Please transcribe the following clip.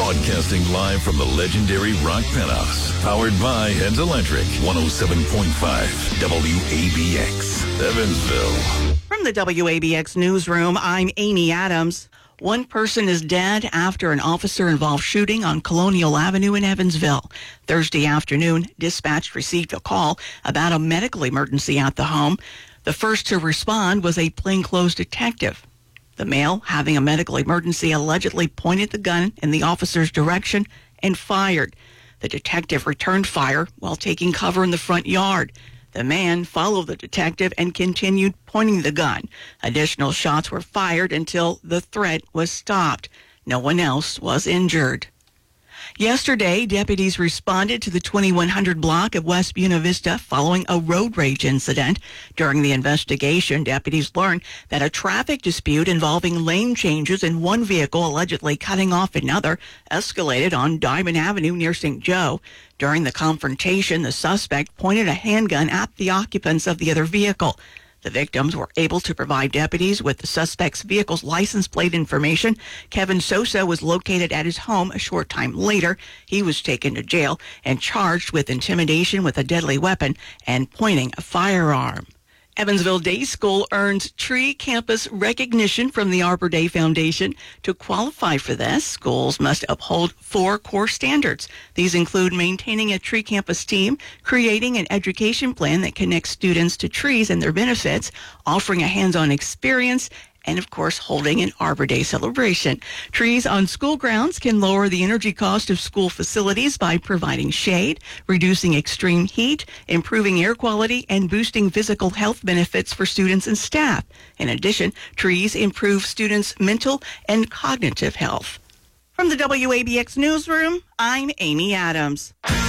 Broadcasting live from the legendary Rock Penthouse. Powered by Heads Electric. 107.5 WABX. Evansville. From the WABX newsroom, I'm Amy Adams. One person is dead after an officer-involved shooting on Colonial Avenue in Evansville. Thursday afternoon, dispatch received a call about a medical emergency at the home. The first to respond was a plainclothes detective. The male, having a medical emergency, allegedly pointed the gun in the officer's direction and fired. The detective returned fire while taking cover in the front yard. The man followed the detective and continued pointing the gun. Additional shots were fired until the threat was stopped. No one else was injured. Yesterday, deputies responded to the 2100 block of West Buena Vista following a road rage incident. During the investigation, deputies learned that a traffic dispute involving lane changes in one vehicle allegedly cutting off another escalated on Diamond Avenue near St. Joe. During the confrontation, the suspect pointed a handgun at the occupants of the other vehicle. The victims were able to provide deputies with the suspect's vehicle's license plate information. Kevin Sosa was located at his home a short time later. He was taken to jail and charged with intimidation with a deadly weapon and pointing a firearm. Evansville Day School earned Tree Campus recognition from the Arbor Day Foundation. To qualify for this, schools must uphold 4 core standards. These include maintaining a Tree Campus team, creating an education plan that connects students to trees and their benefits, offering a hands-on experience, and, of course, holding an Arbor Day celebration. Trees on school grounds can lower the energy cost of school facilities by providing shade, reducing extreme heat, improving air quality, and boosting physical health benefits for students and staff. In addition, trees improve students' mental and cognitive health. From the WABX newsroom, I'm Amy Adams.